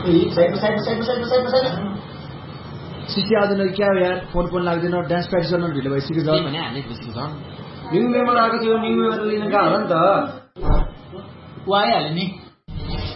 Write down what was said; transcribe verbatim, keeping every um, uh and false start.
cc आउँदैन क्या यार फोन फोन लाग्दैन डान्स प्र्याक्टिस गर्न ढिलो भइसक्यो झन् भने हाल्ने खुसी झन् न्यू मेम्बर आएको थियो न्यू मेम्बर लिन गएको होला नि त ऊ आइहाल्यो नि